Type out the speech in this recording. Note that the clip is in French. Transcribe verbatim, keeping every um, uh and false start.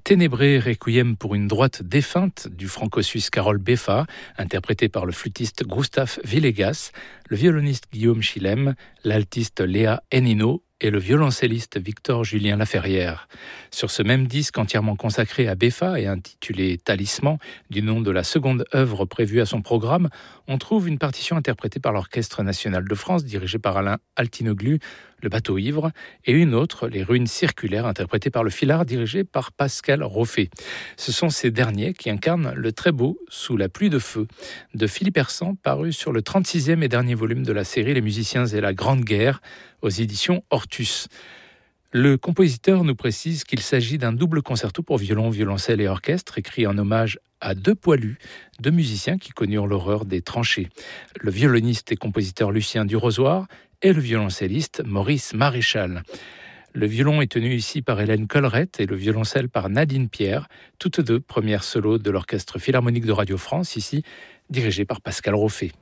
Ténébré Requiem pour une droite défunte du franco-suisse Karol Beffa, interprété par le flûtiste Gustav Villegas, le violoniste Guillaume Chilem, l'altiste Léa Henino et le violoncelliste Victor-Julien Laferrière. Sur ce même disque entièrement consacré à Beffa et intitulé Talisman, du nom de la seconde œuvre prévue à son programme, on trouve une partition interprétée par l'Orchestre national de France, dirigé par Alain Altinoglu, le bateau ivre, et une autre, les ruines circulaires, interprétée par le Filard, dirigé par Pascal Roffet. Ce sont ces derniers qui incarnent le très beau Sous la pluie de feu de Philippe Hersant, paru sur le trente-sixième et dernier volume de la série Les musiciens et la Grande Guerre, aux éditions Hortus. Le compositeur nous précise qu'il s'agit d'un double concerto pour violon, violoncelle et orchestre, écrit en hommage à deux poilus, deux musiciens qui connurent l'horreur des tranchées. Le violoniste et compositeur Lucien Durozoir et le violoncelliste Maurice Maréchal. Le violon est tenu ici par Hélène Collerette et le violoncelle par Nadine Pierre, toutes deux premières solos de l'Orchestre Philharmonique de Radio France, ici dirigé par Pascal Roffet.